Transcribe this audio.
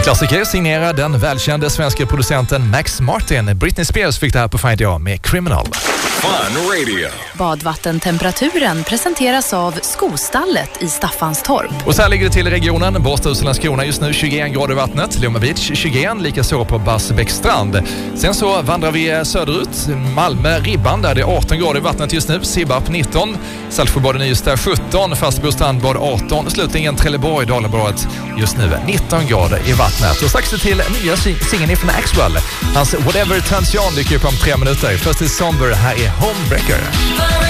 Klassiker signerar den välkände svenska producenten Max Martin. Britney Spears fick det här på Find You med Criminal. Fun Radio. Badvattentemperaturen presenteras av Skostallet i Staffanstorp. Och så här ligger det till i regionen. Båstad och Landskrona just nu 21 grader i vattnet. Lomma Beach 21, likaså på Barsebäcksstrand. Sen så vandrar vi söderut. Malmö, Ribban, där det är 18 grader i vattnet just nu. Sibbarp 19. Saltsjöbaden Ystad 17. Fastbo strandbad 18. Slutligen Trelleborg, Dalabadet just nu 19 grader i vattnet. Och strax till nya singeln från Axwell. Hans Whatever Turns You On dyker upp om 3 minuter. Först är Somber, här är Homebreaker.